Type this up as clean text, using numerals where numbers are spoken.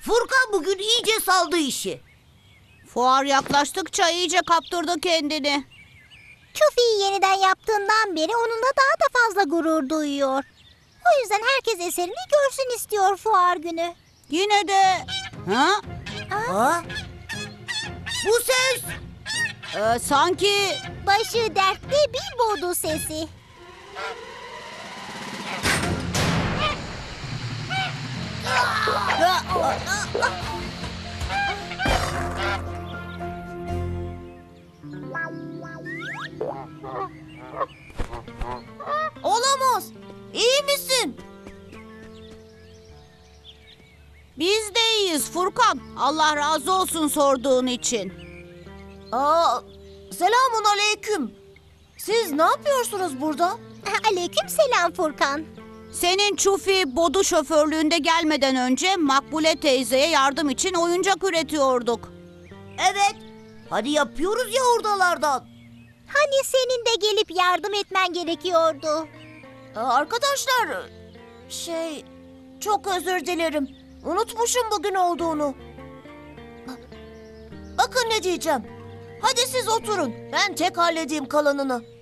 Furkan bugün iyice saldı işi. Fuar yaklaştıkça iyice kaptırdı kendini. Çufi'yi yeniden yaptığından beri onunla daha da fazla gurur duyuyor. O yüzden herkes eserini görsün istiyor fuar günü. Yine de... Ha? Ha? Bu ses. Sanki... Başı dertte bir bodu sesi. Olamaz. İyi misin? Biz de iyiyiz Furkan. Allah razı olsun sorduğun için. Selamun aleyküm. Siz ne yapıyorsunuz burada? Aleyküm selam Furkan. Senin Çufi Bodu şoförlüğünde gelmeden önce Makbule teyzeye yardım için oyuncak üretiyorduk. Evet. Hadi yapıyoruz ya oradalardan. Hani senin de gelip yardım etmen gerekiyordu. Arkadaşlar, çok özür dilerim. Unutmuşum bugün olduğunu. Bakın ne diyeceğim. Hadi siz oturun. Ben tek halledeyim kalanını.